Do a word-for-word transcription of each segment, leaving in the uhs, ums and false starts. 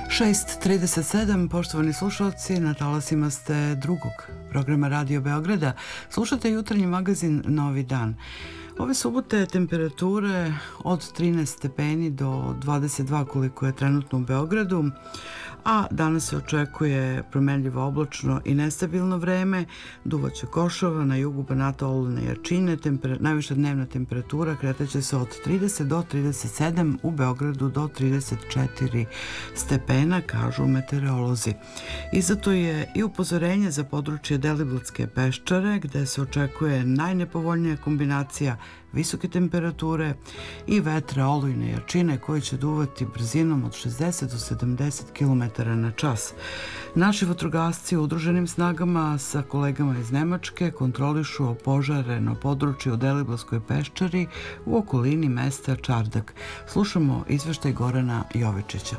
šest trideset sedam, poštovani slušalci, na talasima ste drugog programa Radio Beograda. Slušate jutarnji magazin Novi dan. Ove subote temperature od trinaest stepeni do dvadeset dva koliko je trenutno u Beogradu, a danas se očekuje promenljivo oblačno i nestabilno vreme, duvaće košava, na jugu Banata olujne jačine, temper... najviša dnevna temperatura kretaće se od trideset do trideset sedam, u Beogradu do trideset četiri stepena, kažu meteorolozi. Izato je i upozorenje za područje Deliblatske peščare, gde se očekuje najnepovoljnija kombinacija visoke temperature i vetra olujne jačine koji će duvati brzinom od šezdeset do sedamdeset kilometara na čas. Naši vatrogasci u udruženim snagama sa kolegama iz Nemačke kontrolišu požare na području u Deliblatskoj peščari u okolini mesta Čardak. Slušamo izveštaj Gorana Jovičića.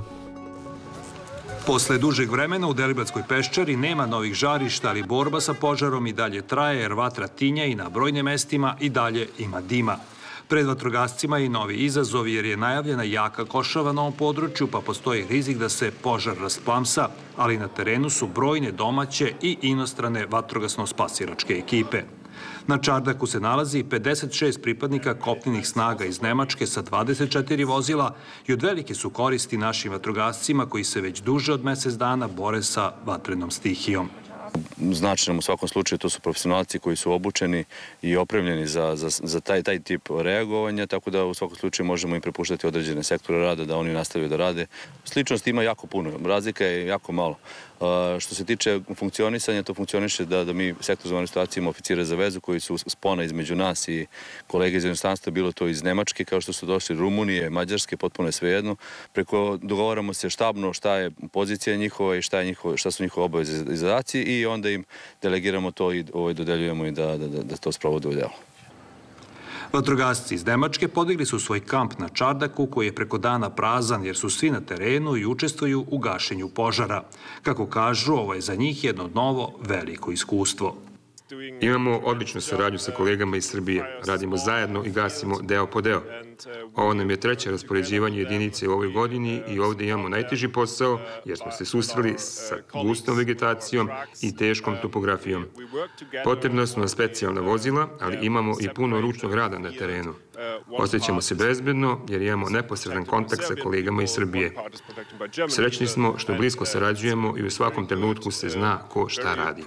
Posle dužeg vremena u Deliblatskoj peščari nema novih žarišta, ali borba sa požarom i dalje traje jer vatra tinja i na brojnim mestima i dalje ima dima. Pred vatrogascima je i novi izazov jer je najavljena jaka košava na ovom području, pa postoji rizik da se požar rasplamsa, ali na terenu su brojne domaće i inostrane vatrogasno-spasilačke ekipe. Na Čardaku se nalazi pedeset šest pripadnika kopnenih snaga iz Nemačke sa dvadeset četiri vozila i od velike su koristi našim vatrogascima koji se već duže od mesec dana bore sa vatrenom stihijom. Znači nam u svakom slučaju to su profesionalci koji su obučeni i opremljeni za, za, za taj, taj tip reagovanja, tako da u svakom slučaju možemo im prepuštati određene sektore rada da oni nastavaju da rade. Sličnosti ima jako puno, razlika je jako malo. Uh, što se tiče funkcionisanja, to funkcioniše da, da mi sektor za vanredne situacije ima oficire za vezu koji su spona između nas i kolege iz inostranstva, bilo to iz Nemačke, kao što su došli Rumunije, Mađarske, potpuno je svejedno. Preko dogovaramo se štabno šta je pozicija njihova i šta, je njihova, šta su njihove obaveze i zadaci i onda im delegiramo to i ovaj, dodeljujemo i da, da, da to sprovode u delo. Vatrogasci iz Nemačke podigli su svoj kamp na Čardaku koji je preko dana prazan jer su svi na terenu i učestvuju u gašenju požara. Kako kažu, ovo je za njih jedno novo veliko iskustvo. Imamo odličnu saradnju sa kolegama iz Srbije. Radimo zajedno i gasimo deo po deo. Ovo nam je treće raspoređivanje jedinice u ovoj godini i ovdje imamo najteži posao jer smo se susreli sa gustom vegetacijom i teškom topografijom. Potrebna su nam specijalna vozila, ali imamo i puno ručnog rada na terenu. Osjećamo se bezbedno jer imamo neposredan kontakt sa kolegama iz Srbije. Srećni smo što blisko sarađujemo i u svakom trenutku se zna ko šta radi.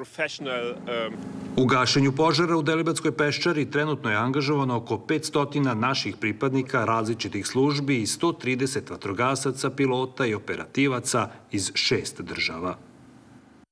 U gašenju požara u Deliblatskoj peščari trenutno je angažovano oko petsto naših pripadnika različitih službi i sto trideset vatrogasaca, pilota i operativaca iz šest država.